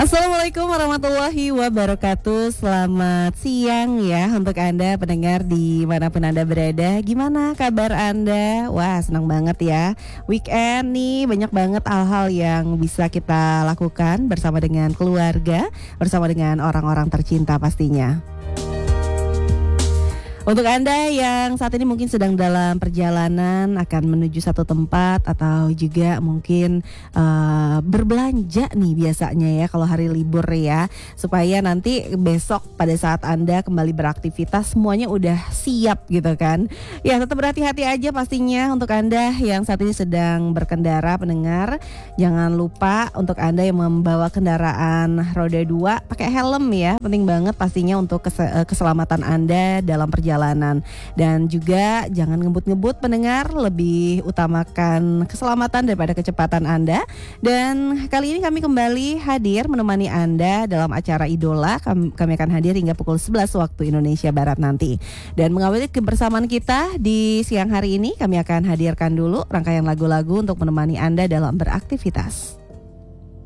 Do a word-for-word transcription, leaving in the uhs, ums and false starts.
Assalamualaikum warahmatullahi wabarakatuh. Selamat siang ya untuk Anda pendengar dimanapun Anda berada. Gimana kabar Anda? Wah, senang banget ya. Weekend nih banyak banget hal-hal yang bisa kita lakukan bersama dengan keluarga, bersama dengan orang-orang tercinta pastinya. Untuk Anda yang saat ini mungkin sedang dalam perjalanan akan menuju satu tempat atau juga mungkin uh, berbelanja nih biasanya ya kalau hari libur ya, supaya nanti besok pada saat Anda kembali beraktivitas semuanya udah siap gitu kan. Ya, tetap berhati-hati aja pastinya untuk Anda yang saat ini sedang berkendara pendengar. Jangan lupa untuk Anda yang membawa kendaraan roda dua pakai helm ya, penting banget pastinya untuk kes- keselamatan Anda dalam perjalanan. Jalanan. Dan juga jangan ngebut-ngebut pendengar, lebih utamakan keselamatan daripada kecepatan Anda. Dan kali ini kami kembali hadir menemani Anda dalam acara Idola. Kami, kami akan hadir hingga pukul sebelas waktu Indonesia Barat nanti. Dan mengawali kebersamaan kita di siang hari ini, kami akan hadirkan dulu rangkaian lagu-lagu untuk menemani Anda dalam beraktivitas.